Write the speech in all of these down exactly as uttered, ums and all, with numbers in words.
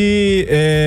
E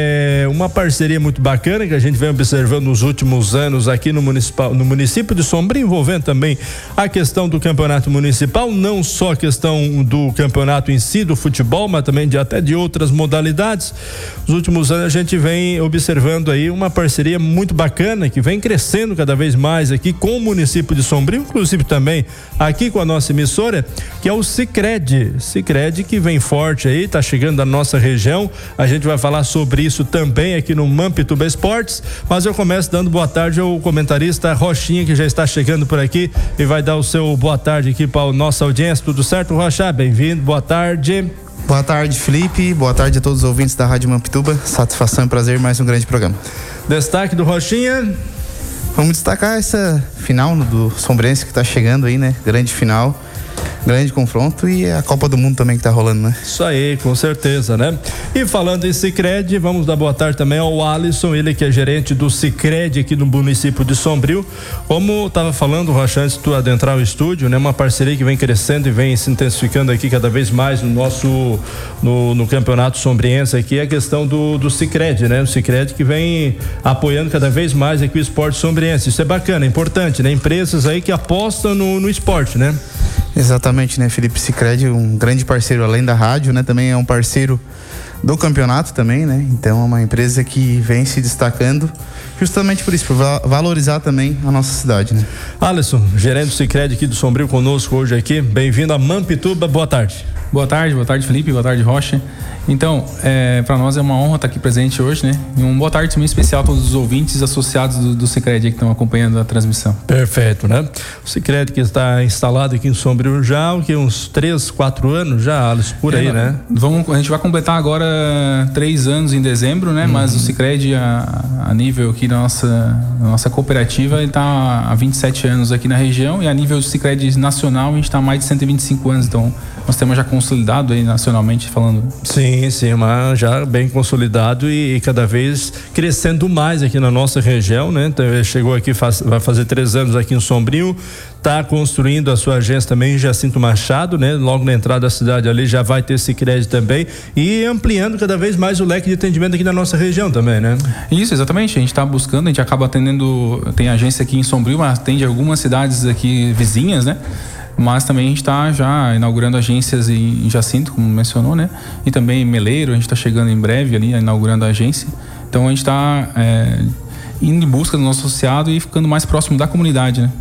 é uma parceria muito bacana que a gente vem observando nos últimos anos aqui no municipal, no município de Sombrio, envolvendo também a questão do campeonato municipal, não só a questão do campeonato em si, do futebol, mas também de até de outras modalidades. Nos últimos anos a gente vem observando aí uma parceria muito bacana que vem crescendo cada vez mais aqui com o município de Sombrio, inclusive também aqui com a nossa emissora, que é o Sicredi. Sicredi que vem forte aí, tá chegando da nossa região. A gente vai falar sobre isso também aqui no Mampituba Esportes, mas eu começo dando boa tarde ao comentarista Rochinha, que já está chegando por aqui e vai dar o seu boa tarde aqui para a nossa audiência. Tudo certo, Rocha? Bem-vindo, boa tarde. Boa tarde, Felipe, boa tarde a todos os ouvintes da Rádio Mampituba, satisfação e prazer, mais um grande programa. Destaque do Rochinha. Vamos destacar essa final do Sombrense que está chegando aí, né? Grande final. Grande confronto e a Copa do Mundo também que tá rolando, né? Isso aí, com certeza, né? E falando em Sicredi, vamos dar boa tarde também ao Alisson, ele que é gerente do Sicredi aqui no município de Sombrio. Como tava falando, Rocha, antes de tu adentrar o estúdio, né? Uma parceria que vem crescendo e vem se intensificando aqui cada vez mais no nosso, no, no campeonato sombriense aqui, a questão do, do Sicredi, né? O Sicredi que vem apoiando cada vez mais aqui o esporte sombriense. Isso é bacana, é importante, né? Empresas aí que apostam no, no esporte, né? Exatamente, né, Felipe? Sicredi, um grande parceiro além da rádio, né? Também é um parceiro do campeonato também, né? Então é uma empresa que vem se destacando justamente por isso, por valorizar também a nossa cidade, né? Alisson, gerente do Sicredi aqui do Sombrio conosco hoje aqui. Bem-vindo a Mampituba, boa tarde. Boa tarde, boa tarde, Felipe, boa tarde, Rocha. Então, é, para nós é uma honra estar aqui presente hoje, né? E um boa tarde também especial a todos os ouvintes associados do, do Sicredi que estão acompanhando a transmissão. Perfeito, né? O Sicredi que está instalado aqui em Sombrio já, o que uns três, quatro anos já, Alisson, por aí, é, né? Vamos, a gente vai completar agora três anos em dezembro, né? Uhum. Mas o Sicredi a, a nível aqui da nossa, da nossa cooperativa, ele está há vinte e sete anos aqui na região, e a nível do Sicredi nacional a gente está há mais de cento e vinte e cinco anos, então nós temos já consolidado aí nacionalmente falando. Sim, sim, mas já bem consolidado e, e cada vez crescendo mais aqui na nossa região, né? Então, chegou aqui, faz, vai fazer três anos aqui em Sombrio, tá construindo a sua agência também em Jacinto Machado, né? Logo na entrada da cidade ali já vai ter Sicredi também e ampliando cada vez mais o leque de atendimento aqui na nossa região também, né? Isso, exatamente, a gente está buscando, a gente acaba atendendo, tem agência aqui em Sombrio, mas atende algumas cidades aqui vizinhas, né? Mas também a gente está já inaugurando agências em Jacinto, como mencionou, né? E também em Meleiro, a gente está chegando em breve ali, inaugurando a agência. Então a gente está é, indo em busca do nosso associado e ficando mais próximo da comunidade, né?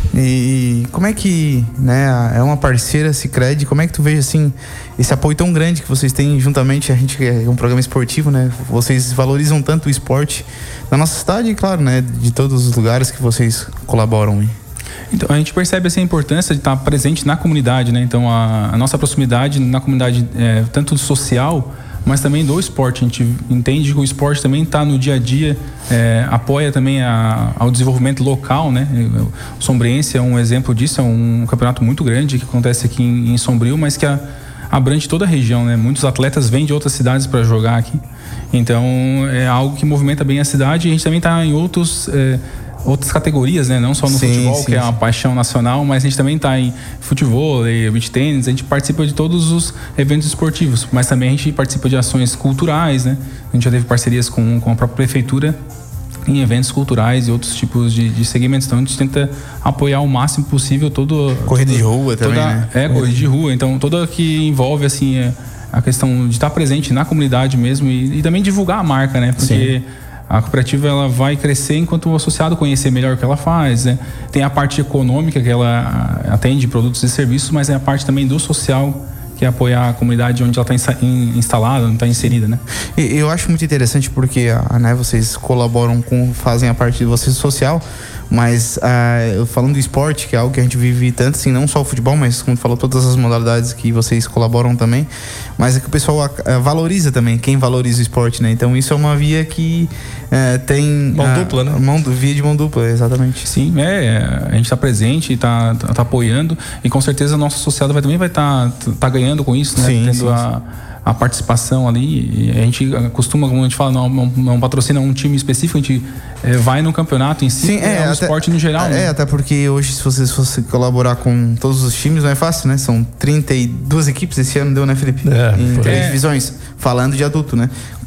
E como é que, né, é uma parceira Sicredi, como é que tu vê assim esse apoio tão grande que vocês têm juntamente, a gente é um programa esportivo, né? Vocês valorizam tanto o esporte na nossa cidade e, claro, né, de todos os lugares que vocês colaboram aí. Então, a gente percebe assim, a importância de estar presente na comunidade, né? Então, a, a nossa proximidade na comunidade, é, tanto social, mas também do esporte. A gente entende que o esporte também está no dia a dia, é, apoia também a, ao desenvolvimento local, né? O Sombriense é um exemplo disso, é um campeonato muito grande que acontece aqui em, em Sombrio, mas que a, abrange toda a região, né? Muitos atletas vêm de outras cidades para jogar aqui. Então, é algo que movimenta bem a cidade e a gente também está em outros... É, outras categorias, né? Não só no sim, futebol, sim, que é uma paixão nacional, mas a gente também está em futebol, beach tênis, a gente participa de todos os eventos esportivos, mas também a gente participa de ações culturais, né? A gente já teve parcerias com, com a própria prefeitura em eventos culturais e outros tipos de, de segmentos, então a gente tenta apoiar o máximo possível todo... Corrida todo, de rua toda, também, né? É, corrida de rua, então toda que envolve, assim, é, a questão de estar presente na comunidade mesmo e, e também divulgar a marca, né? Porque... Sim. A cooperativa ela vai crescer enquanto o associado conhecer melhor o que ela faz, né? Tem a parte econômica que ela atende produtos e serviços, mas é a parte também do social, que é apoiar a comunidade onde ela está instalada, onde está inserida, né? E eu acho muito interessante porque, né, vocês colaboram com, fazem a parte de vocês social, mas uh, falando do esporte, que é algo que a gente vive tanto, assim, não só o futebol, mas como tu falou, todas as modalidades que vocês colaboram também, mas é que o pessoal uh, valoriza também, quem valoriza o esporte, né? Então isso é uma via que uh, tem... Mão uh, dupla, né? Mão, via de mão dupla, exatamente. Sim, é, a gente está presente, está tá, tá apoiando e com certeza o nosso associado vai, também vai estar tá, tá ganhando com isso, né? Sim, Tendo sim, a... sim. a participação ali, a gente costuma, como a gente fala, não, não, não patrocina um time específico, a gente é, vai no campeonato em si, sim, é, é um até, esporte no geral. É, né? até porque hoje, se você fosse colaborar com todos os times, não é fácil, né? São trinta e duas equipes esse ano, deu, né, Felipe? É, em três é. divisões, falando de adulto, né?